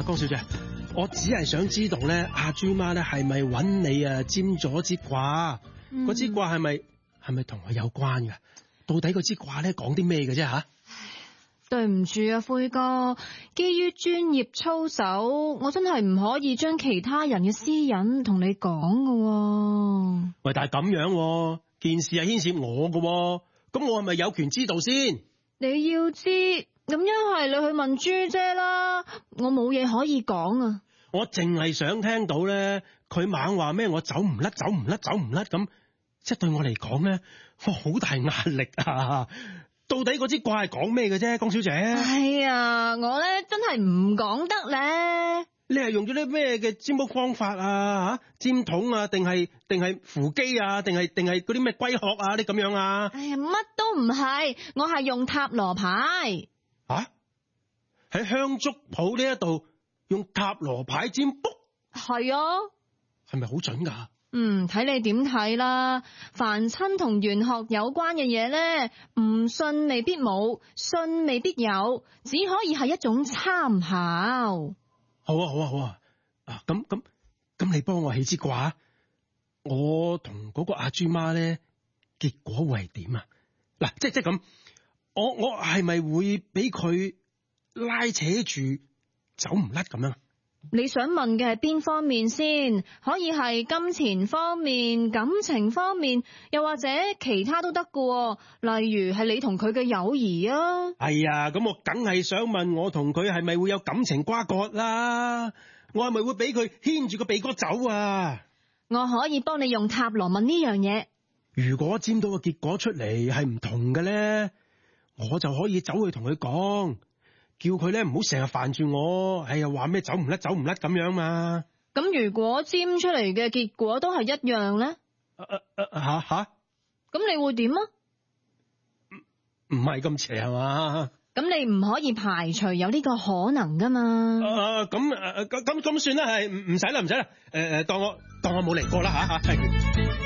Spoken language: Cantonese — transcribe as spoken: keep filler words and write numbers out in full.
啊，江小姐，我只係想知道咧，阿朱媽咧係咪揾你啊占咗支卦？嗰支卦係咪係咪同我有關噶？到底嗰支卦咧講啲咩嘅啫吓？ 對唔住啊，灰哥，基於專業操守，我真係唔可以將其他人嘅私隱同你講噶。 喂，但係咁樣，件事係牽涉我噶，咁我係咪有權知道先？ 你要知，咁一係你去問朱姐啦，我冇嘢可以講啊。 我淨係想聽到咧，佢猛話咩我走唔甩，走唔甩，走唔甩咁，即係對我嚟講咧，我好大壓力啊！到底嗰支卦係講咩嘅啫，江小姐？ 哎呀，我咧真係唔講得咧。 你係用咗啲咩嘅占卜方法啊？吓，占筒啊，定係定係扶乩啊，定係定係嗰啲咩龜殼啊？啲咁樣啊？ 哎呀，乜都唔係，我係用塔羅牌。 啊？喺香燭鋪呢一度用塔羅牌占卜？ 係啊。 係咪好準噶？ 嗯，睇你點睇啦。凡親同玄學有關嘅嘢咧，唔信未必冇，信未必有，只可以係一種參考。 好啊，好啊，好啊。啊，咁咁咁，你幫我起支卦，我同嗰個阿朱媽咧，結果會係點啊？嗱，即即咁，我我係咪會俾佢拉扯住走唔甩咁樣？ 你想問嘅係邊方面先？可以係金錢方面、感情方面，又或者其他都得㗎。例如係你同佢嘅友誼啊。 哎呀，咁我梗係想問我同佢係咪會有感情瓜葛啦？我係咪會俾佢牽住個鼻哥走啊？ 我可以幫你用塔羅問呢樣嘢。 如果占到個結果出嚟係唔同嘅咧，我就可以走去同佢講。叫佢咧唔好成日煩住我，哎呀話咩走唔甩走唔甩咁樣嘛。 咁如果占出嚟嘅結果都係一樣咧？ 吓吓， 咁你會點啊？ 唔係咁邪係嘛？ 咁你唔可以排除有呢個可能噶嘛？ 誒咁誒咁咁咁算啦，係唔唔使啦唔使啦，誒誒當我當我冇嚟過啦吓吓。